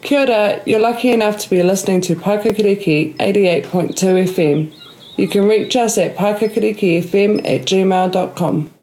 Kia ora, you're lucky enough to be listening to Paikakiriki 88.2 FM. You can reach us at paikakirikifm@gmail.com.